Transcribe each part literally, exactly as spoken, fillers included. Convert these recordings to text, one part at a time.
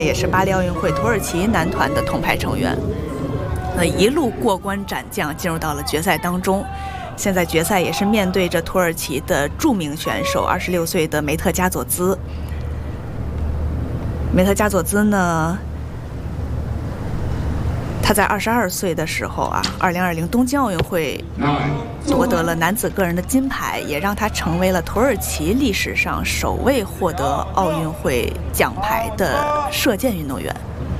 也是巴黎奥运会土耳其男团的铜牌成员。那一路过关斩将，进入到了决赛当中。现在决赛也是面对着土耳其的著名选手，二十六岁的梅特加佐兹。梅特加佐兹呢，他在二十二岁的时候啊，二零二零东京奥运会夺得了男子个人的金牌，也让他成为了土耳其历史上首位获得奥运会奖牌的射箭运动员。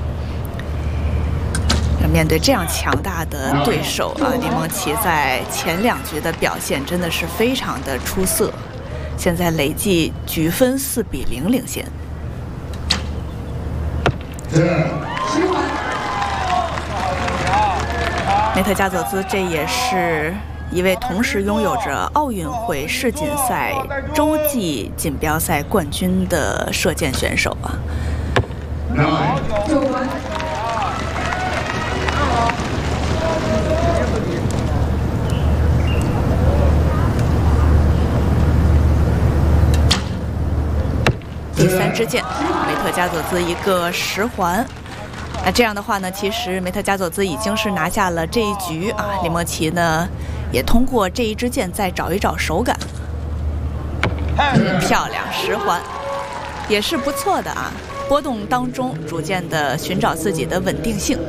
面对这样强大的对手啊，李梦琪在前两局的表现真的是非常的出色，现在累计局分四比零领先。梅特加佐兹这也是一位同时拥有着奥运会世锦赛洲际锦标赛冠军的射箭选手啊。第三支箭，梅特加佐兹一个十环。那这样的话呢，其实梅特加佐兹已经是拿下了这一局啊。李梦琪呢，也通过这一支箭再找一找手感。嗯，漂亮，十环，也是不错的啊。波动当中，逐渐的寻找自己的稳定性。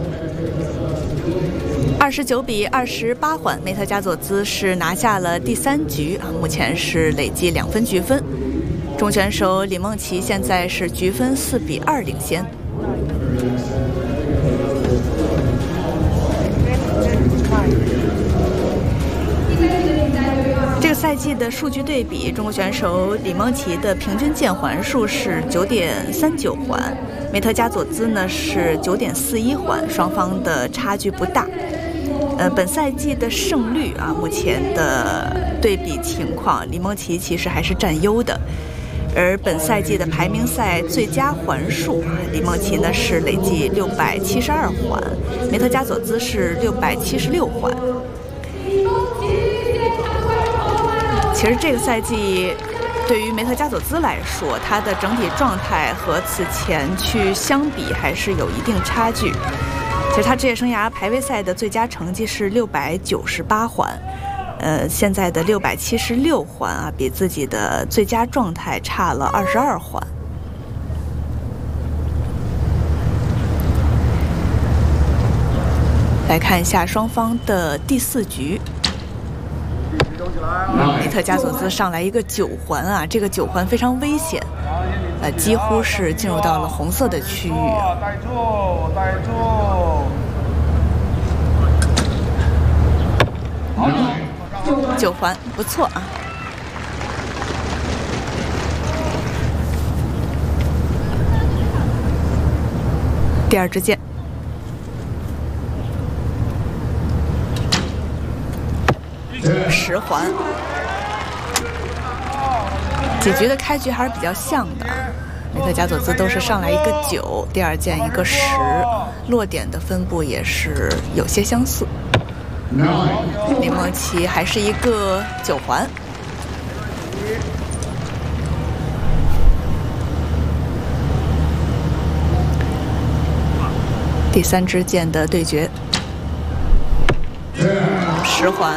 二十九比二十八环，梅特加佐兹是拿下了第三局啊，目前是累计两分局分。中选手李梦琪现在是局分四比二领先。这个赛季的数据对比，中国选手李梦琪的平均箭环数是九点三九环，梅特加佐兹呢是九点四一环，双方的差距不大。呃，本赛季的胜率啊，目前的对比情况，李梦琪其实还是占优的。而本赛季的排名赛最佳环数，李梦琪呢是累计六百七十二环，梅特加佐兹是六百七十六环。其实这个赛季对于梅特加佐兹来说，他的整体状态和此前去相比还是有一定差距。其实他职业生涯排位赛的最佳成绩是六百九十八环。呃，现在的六百七十六环啊，比自己的最佳状态差了二十二环。来看一下双方的第四局，梅特加佐兹上来一个九环啊，这个九环非常危险，呃，几乎是进入到了红色的区域。 带住，带住。好。 九环不错啊。第二支箭，十环。几局的开局还是比较像的，梅特加佐兹都是上来一个九，第二箭一个十，落点的分布也是有些相似。李梦琪还是一个九环。第三支箭的对决，十环。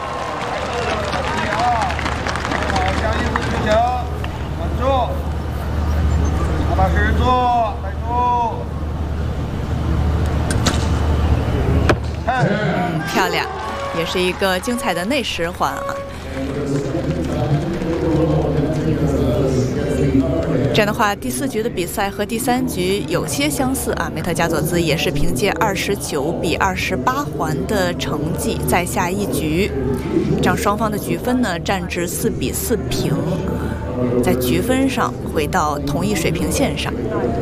稳住，踏踏实实做，带住。 嗯，漂亮，也是一个精彩的内十环啊。这样的话，第四局的比赛和第三局有些相似啊。梅特加佐兹也是凭借二十九比二十八环的成绩再下一局，这样双方的局分呢战至四比四平，在局分上回到同一水平线上。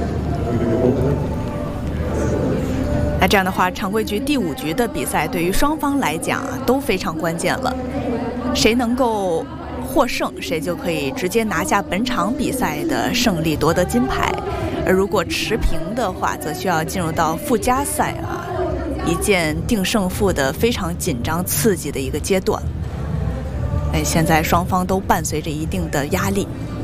那这样的话，常规局第五局的比赛对于双方来讲啊都非常关键了，谁能够获胜，谁就可以直接拿下本场比赛的胜利，夺得金牌。而如果持平的话，则需要进入到附加赛啊，一键定胜负的非常紧张刺激的一个阶段。哎，现在双方都伴随着一定的压力。